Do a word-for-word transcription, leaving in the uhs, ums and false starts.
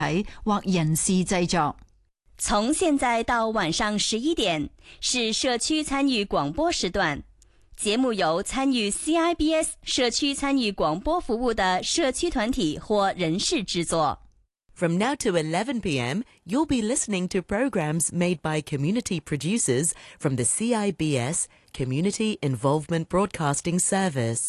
體或人士製作。 從現在到晚上十一點是社區參與廣播時段，節目由參與 C I B S 社區參與廣播服務的社區團體或人士製作。 From now to eleven p m, you'll be listening to programs made by community producers from the C I B S Community Involvement Broadcasting Service.